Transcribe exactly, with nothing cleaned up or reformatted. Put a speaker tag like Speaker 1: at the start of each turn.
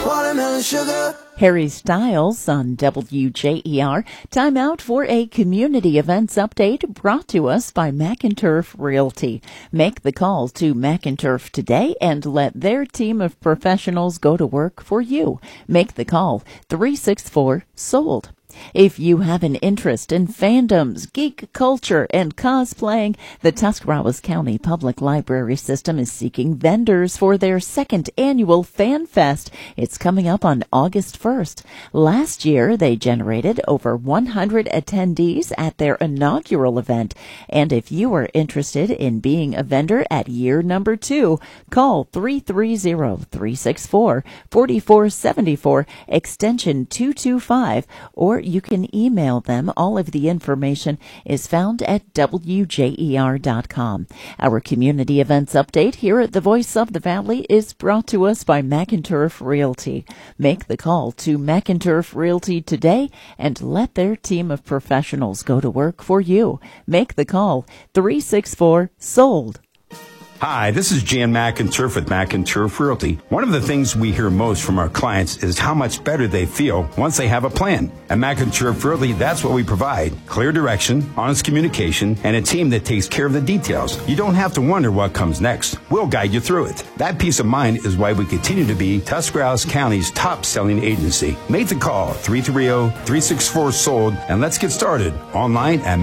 Speaker 1: watermelon sugar.
Speaker 2: Harry Styles on W J E R. Time out for a community events update brought to us by McInturf Realty. Make the call to McInturf today and let their team of professionals go to work for you. Make the call three six four sold. If you have an interest in fandoms, geek culture, and cosplaying, the Tuscarawas County Public Library System is seeking vendors for their second annual Fan Fest. It's coming up on August first. Last year, they generated over one hundred attendees at their inaugural event. And if you are interested in being a vendor at year number two, call three three zero, three six four, four four seven four, extension two two five, or you can email them. All of the information is found at W J E R dot com. Our community events update here at the Voice of the Valley is brought to us by McInturf Realty. Make the call to McInturf Realty today and let their team of professionals go to work for you. Make the call three six four sold.
Speaker 3: Hi, this is Jan McInturf with McInturf Realty. One of the things we hear most from our clients is how much better they feel once they have a plan. At McInturf Realty, that's what we provide. Clear direction, honest communication, and a team that takes care of the details. You don't have to wonder what comes next. We'll guide you through it. That peace of mind is why we continue to be Tuscarawas County's top-selling agency. Make the call, three three zero, three six four, sold, and let's get started online at